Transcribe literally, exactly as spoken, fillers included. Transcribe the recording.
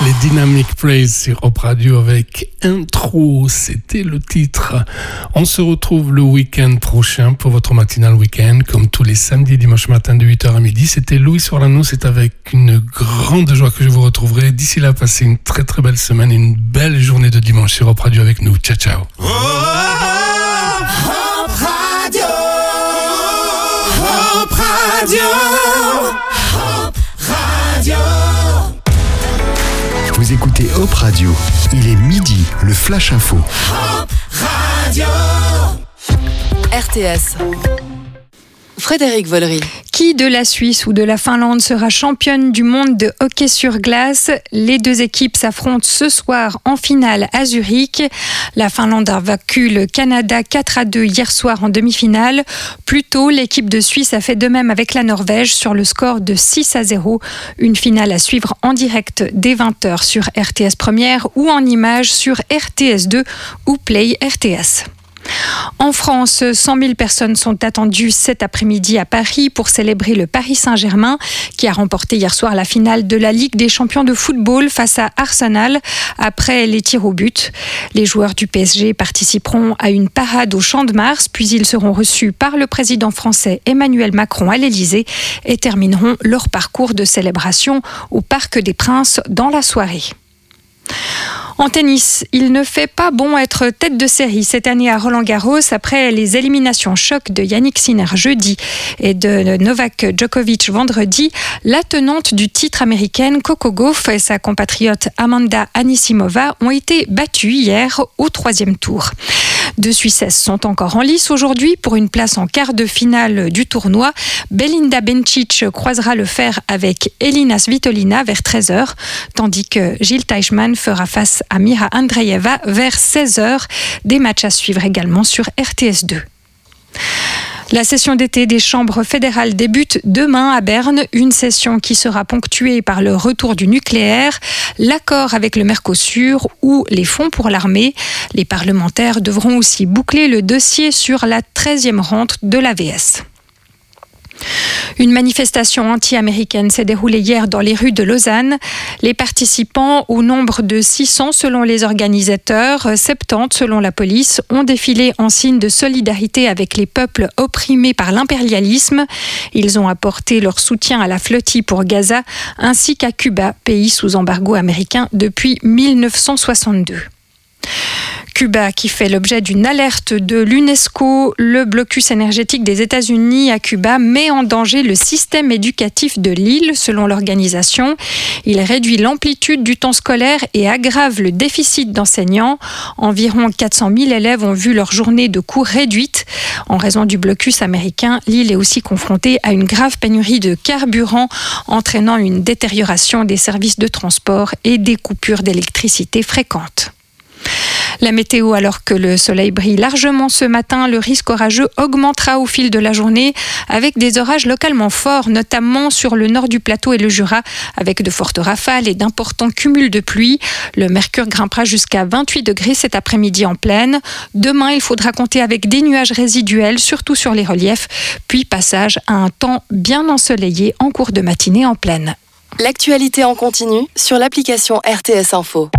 les Dynamic Praise sur Hop Radio avec Intro, c'était le titre. On se retrouve le week-end prochain pour votre matinale week-end, comme tous les samedis et dimanches matin de huit heures à midi. C'était Louis Orlano, c'est avec une grande joie que je vous retrouverai. D'ici là, passez une très très belle semaine et une belle journée de dimanche sur Hop Radio avec nous. Ciao, ciao. Oh, Hop Radio, Hop Radio, Hop Radio. Vous écoutez Hop Radio. Il est midi, le Flash Info. Hop Radio. R T S. Frédéric Vollery. Qui de la Suisse ou de la Finlande sera championne du monde de hockey sur glace ? Les deux équipes s'affrontent ce soir en finale à Zurich. La Finlande a vaincu le Canada quatre à deux hier soir en demi-finale. Plus tôt, l'équipe de Suisse a fait de même avec la Norvège sur le score de six à zéro. Une finale à suivre en direct dès vingt heures sur R T S Première ou en images sur R T S deux ou Play R T S. En France, cent mille personnes sont attendues cet après-midi à Paris pour célébrer le Paris Saint-Germain qui a remporté hier soir la finale de la Ligue des champions de football face à Arsenal après les tirs au but. Les joueurs du P S G participeront à une parade au Champ de Mars, puis ils seront reçus par le président français Emmanuel Macron à l'Élysée et termineront leur parcours de célébration au Parc des Princes dans la soirée. En tennis, il ne fait pas bon être tête de série cette année à Roland-Garros après les éliminations choc de Yannick Sinner jeudi et de Novak Djokovic vendredi. La tenante du titre américaine Coco Gauff et sa compatriote Amanda Anisimova ont été battues hier au troisième tour. Deux Suissesses sont encore en lice aujourd'hui pour une place en quart de finale du tournoi. Belinda Bencic croisera le fer avec Elina Svitolina vers treize heures, tandis que Jil Teichmann fera face à Mira Andreeva vers seize heures. Des matchs à suivre également sur R T S deux. La session d'été des chambres fédérales débute demain à Berne, une session qui sera ponctuée par le retour du nucléaire, l'accord avec le Mercosur ou les fonds pour l'armée. Les parlementaires devront aussi boucler le dossier sur la treizième rente de l'A V S. Une manifestation anti-américaine s'est déroulée hier dans les rues de Lausanne. Les participants, au nombre de six cents selon les organisateurs, soixante-dix selon la police, ont défilé en signe de solidarité avec les peuples opprimés par l'impérialisme. Ils ont apporté leur soutien à la flottille pour Gaza ainsi qu'à Cuba, pays sous embargo américain depuis mille neuf cent soixante-deux. Cuba qui fait l'objet d'une alerte de l'UNESCO. Le blocus énergétique des États-Unis à Cuba met en danger le système éducatif de l'île, selon l'organisation. Il réduit l'amplitude du temps scolaire et aggrave le déficit d'enseignants. Environ quatre cent mille élèves ont vu leur journée de cours réduite. En raison du blocus américain, l'île est aussi confrontée à une grave pénurie de carburant, entraînant une détérioration des services de transport et des coupures d'électricité fréquentes. La météo, alors que le soleil brille largement ce matin, le risque orageux augmentera au fil de la journée avec des orages localement forts, notamment sur le nord du plateau et le Jura, avec de fortes rafales et d'importants cumuls de pluie. Le mercure grimpera jusqu'à vingt-huit degrés cet après-midi en plaine. Demain, il faudra compter avec des nuages résiduels, surtout sur les reliefs, puis passage à un temps bien ensoleillé en cours de matinée en plaine. L'actualité en continu sur l'application R T S Info.